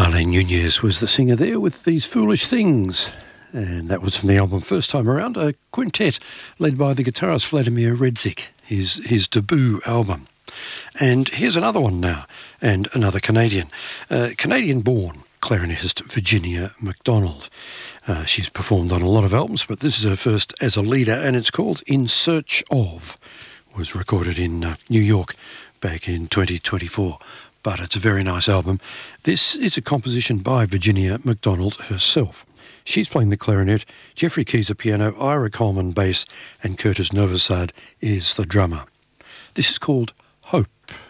Arlene Nunez was the singer there with These Foolish Things. And that was from the album First Time Around, a quintet led by the guitarist Vladimir Redzik, his debut album. And here's another one now, and another Canadian. Canadian-born clarinetist Virginia McDonald. She's performed on a lot of albums, but this is her first as a leader, and it's called In Search Of. It was recorded in New York back in 2024. But it's a very nice album. This is a composition by Virginia McDonald herself. She's playing the clarinet, Jeffrey Keyser piano, Ira Coleman bass, and Curtis Novosad is the drummer. This is called Hope.